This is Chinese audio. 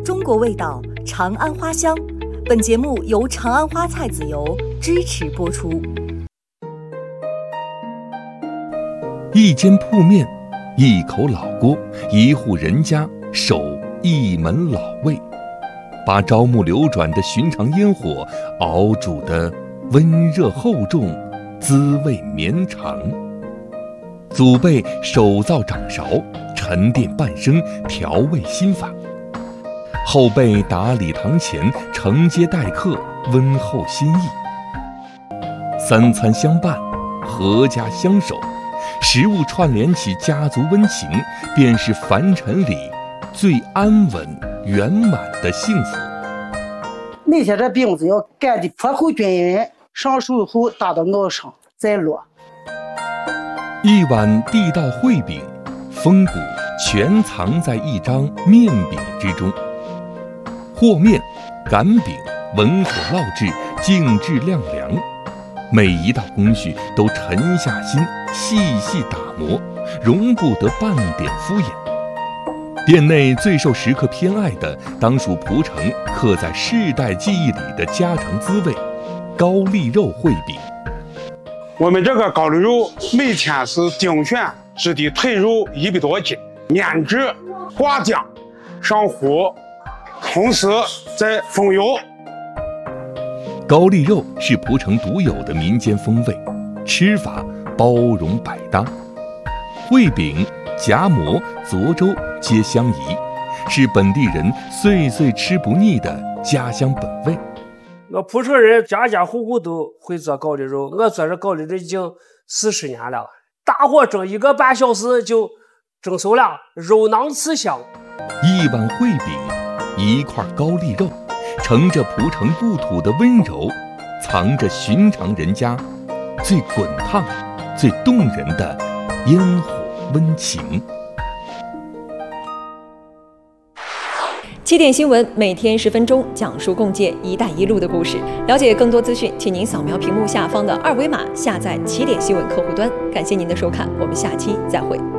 中国味道，长安花香。本节目由长安花菜籽油支持播出。 一间铺面，一口老锅，一户人家守一门老味，把朝暮流转的寻常烟火熬煮的温热厚重，滋味绵长。祖辈手造掌勺，沉淀半生，调味心法；后辈打理堂前，承接待客，温厚心意。三餐相伴，阖家相守，食物串联起家族温情，便是凡尘里最安稳圆满的幸福。 那些这饼子要擀的泼厚均匀，上手后打到熬上再落。 一碗地道烩饼，风骨全藏在一张面饼之中。和面、擀饼，文火烙制，静置晾凉，每一道工序都沉下心，细细打磨，容不得半点敷衍。店内最受食客偏爱的，当属蒲城刻在世代记忆里的家常滋味——高丽肉烩饼。 我们这个高丽肉每天是精选制的腿肉100多斤，腌制、挂浆、上糊，同时再封油。 高丽肉是蒲城独有的民间风味，吃法包容百搭。烩饼、夹馍、佐粥皆相宜，是本地人岁岁吃不腻的家乡本味。 我蒲城人家家户户都会做高丽肉，我做这高丽肉已经40年了，大火蒸1个半小时就蒸熟了，肉囊刺香。 一碗烩饼，一块高丽肉，盛着蒲城故土的温柔，藏着寻常人家最滚烫、最动人的烟火温情。 7点新闻每天10分钟，讲述共建“一带一路”的故事。了解更多资讯，请您扫描屏幕下方的2维码，下载7点新闻客户端。感谢您的收看，我们下期再会。